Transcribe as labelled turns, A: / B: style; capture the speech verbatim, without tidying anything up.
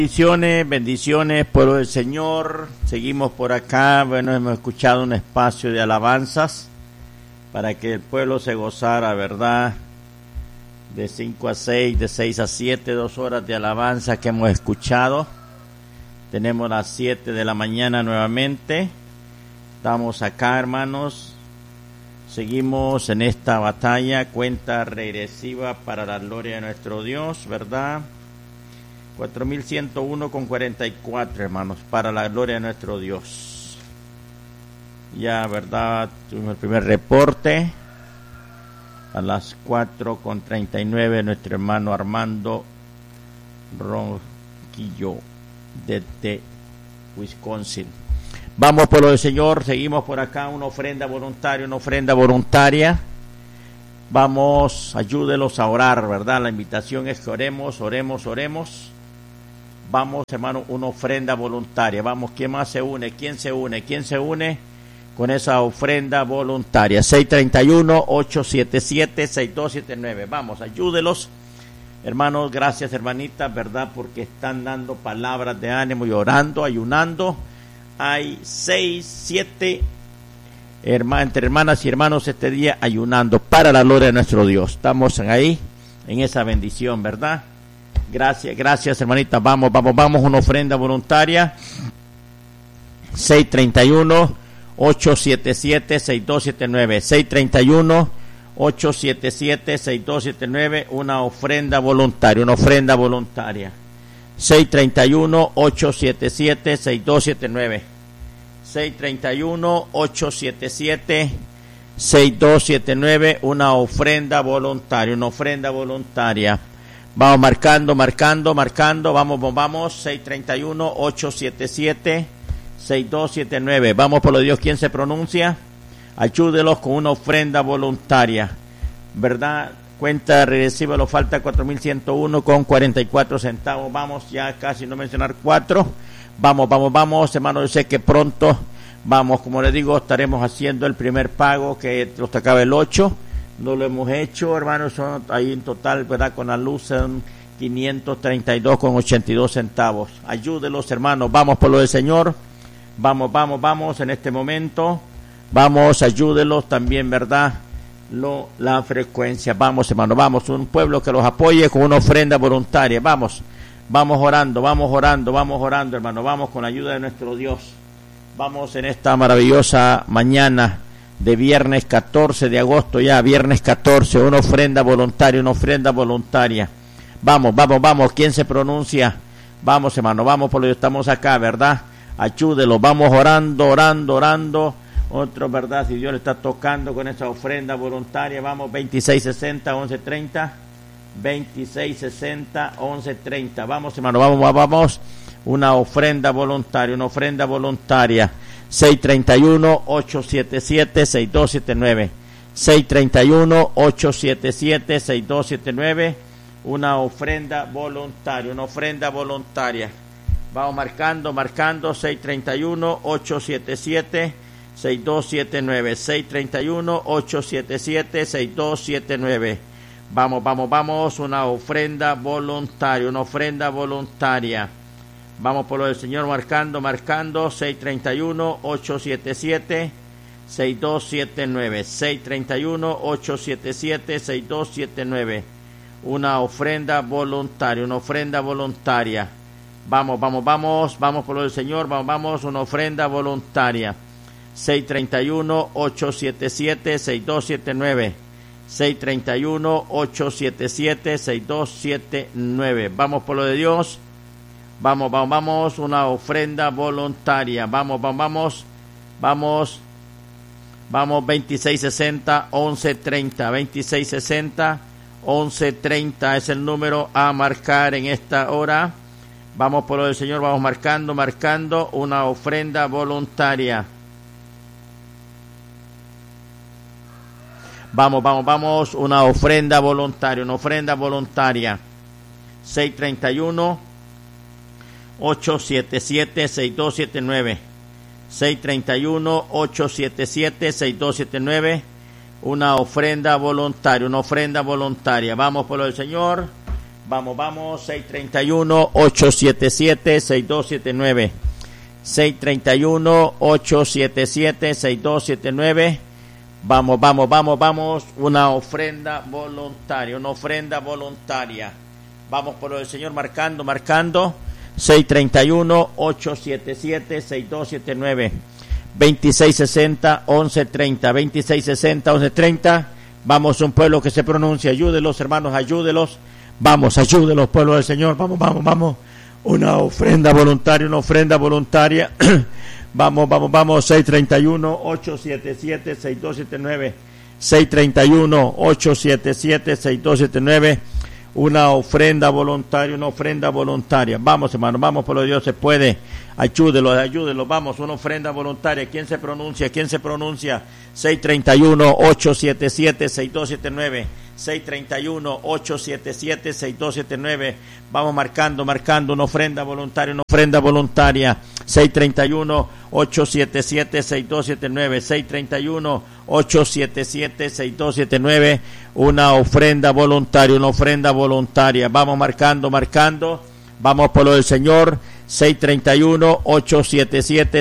A: Bendiciones, bendiciones, pueblo del Señor. Seguimos por acá. Bueno, hemos escuchado un espacio de alabanzas para que el pueblo se gozara, ¿verdad? De cinco a seis, de seis a siete, dos horas de alabanza que hemos escuchado. Tenemos las siete de la mañana nuevamente. Estamos acá, hermanos. Seguimos en esta batalla, cuenta regresiva para la gloria de nuestro Dios, ¿verdad? cuatro mil ciento uno con cuarenta y cuatro, hermanos, para la gloria de nuestro Dios. Ya, ¿verdad? Tuvimos el primer reporte a las cuatro con treinta y nueve, nuestro hermano Armando Ronquillo desde Wisconsin. Vamos, pueblo del Señor, seguimos por acá, una ofrenda voluntaria, una ofrenda voluntaria. Vamos, ayúdelos a orar, ¿verdad? La invitación es que oremos, oremos, oremos. Vamos, hermano, una ofrenda voluntaria. Vamos, ¿quién más se une? ¿Quién se une? ¿Quién se une con esa ofrenda voluntaria? seis tres uno, ocho siete siete, seis dos siete nueve. Vamos, ayúdelos. Hermanos, gracias, hermanitas, ¿verdad? Porque están dando palabras de ánimo y orando, ayunando. Hay seis, siete hermanas, entre hermanas y hermanos este día ayunando para la gloria de nuestro Dios. Estamos ahí, en esa bendición, ¿verdad? Gracias, gracias, hermanitas. Vamos, vamos, vamos, una ofrenda voluntaria. seis tres uno, ocho siete siete, seis dos siete nueve. seis tres uno, ocho siete siete, seis dos siete nueve. Una ofrenda voluntaria, una ofrenda voluntaria. seis tres uno, ocho siete siete, seis dos siete nueve. seis tres uno, ocho siete siete, seis dos siete nueve. Una ofrenda voluntaria, una ofrenda voluntaria. Vamos marcando, marcando, marcando. Vamos, vamos. seis tres uno, ocho siete siete, seis dos siete nueve. Vamos, por lo de Dios, ¿quién se pronuncia? Ayúdelos con una ofrenda voluntaria, ¿verdad? Cuenta regresiva, lo falta cuatro mil ciento uno con cuarenta y cuatro centavos. Vamos, ya casi no mencionar cuatro. Vamos, vamos, vamos, hermano. Yo sé que pronto, vamos, como les digo, estaremos haciendo el primer pago que nos tocaba el ocho. No lo hemos hecho, hermanos. Son ahí en total, ¿verdad? Con la luz son quinientos treinta y dos con ochenta y dos centavos. Ayúdelos, hermanos. Vamos por lo del Señor. Vamos, vamos, vamos en este momento. Vamos, ayúdelos también, ¿verdad? Lo, la frecuencia. Vamos, hermano, vamos. Un pueblo que los apoye con una ofrenda voluntaria. Vamos, vamos orando, vamos orando, vamos orando, hermano. Vamos con la ayuda de nuestro Dios. Vamos en esta maravillosa mañana de viernes catorce de agosto, ya viernes catorce, una ofrenda voluntaria, una ofrenda voluntaria. Vamos, vamos, vamos. ¿Quién se pronuncia? Vamos, hermano, vamos, por lo que estamos acá, ¿verdad? Ayúdelo, vamos orando, orando, orando. Otro, ¿verdad? Si Dios le está tocando con esa ofrenda voluntaria, vamos, veintiséis sesenta, once treinta. veintiséis sesenta, once treinta. Vamos, hermano, vamos, vamos. Una ofrenda voluntaria, una ofrenda voluntaria. seis tres uno, ocho siete siete, seis dos siete nueve. seis tres uno, ocho siete siete, seis dos siete nueve. Una ofrenda voluntaria, una ofrenda voluntaria. Vamos marcando, marcando. seis tres uno, ocho siete siete, seis dos siete nueve. seis tres uno, ocho siete siete, seis dos siete nueve. Vamos, vamos, vamos. Una ofrenda voluntaria, una ofrenda voluntaria. Vamos por lo del Señor, marcando, marcando. seis tres uno, ocho siete siete, seis dos siete nueve. seis tres uno, ocho siete siete, seis dos siete nueve. Una ofrenda voluntaria, una ofrenda voluntaria. Vamos, vamos, vamos. Vamos por lo del Señor, vamos, vamos. Una ofrenda voluntaria. seis tres uno, ocho siete siete, seis dos siete nueve. seis tres uno, ocho siete siete, seis dos siete nueve. Vamos por lo de Dios. Vamos, vamos, vamos, una ofrenda voluntaria. Vamos, vamos, vamos, vamos, vamos, veintiséis sesenta, once treinta. veintiséis sesenta, once treinta es el número a marcar en esta hora. Vamos por lo del Señor, vamos marcando, marcando una ofrenda voluntaria. Vamos, vamos, vamos, una ofrenda voluntaria, una ofrenda voluntaria. seis tres uno, ocho siete siete, seis dos siete nueve. seis tres uno, ocho siete siete, seis dos siete nueve. Una ofrenda voluntaria, una ofrenda voluntaria. Vamos por lo del Señor. Vamos, vamos, seis treinta y uno, ocho siete siete, seis dos siete nueve. seis treinta y uno, ocho siete siete, seis dos siete nueve. Vamos, vamos, vamos, vamos. Una ofrenda voluntaria, una ofrenda voluntaria. Vamos por el Señor marcando, marcando. seis treinta y uno, ocho siete siete, seis dos siete nueve. veintiséis sesenta, once treinta. veintiséis sesenta, once treinta. Vamos, un pueblo que se pronuncia. Ayúdelos, hermanos, ayúdelos. Vamos, ayúdelos, pueblo del Señor. Vamos, vamos, vamos. Una ofrenda voluntaria, una ofrenda voluntaria. Vamos, vamos, vamos. seis treinta y uno, ocho siete siete, seis dos siete nueve. seis treinta y uno, ocho siete siete, seis dos siete nueve. Una ofrenda voluntaria, una ofrenda voluntaria. Vamos, hermano, vamos, por lo Dios se puede. Ayúdelos, ayúdelos. Vamos, una ofrenda voluntaria. ¿Quién se pronuncia? ¿Quién se pronuncia? seis treinta y uno, ocho siete siete, seis dos siete nueve. seis treinta y uno, ocho siete siete, seis dos siete nueve. Vamos marcando, marcando una ofrenda voluntaria, una ofrenda voluntaria. seis treinta y uno, ocho siete siete, seis dos siete nueve. seis treinta y uno, ocho siete siete, seis dos siete nueve. Una ofrenda voluntaria, una ofrenda voluntaria. Vamos marcando, marcando. Vamos por lo del Señor. seis treinta y uno, ocho siete siete.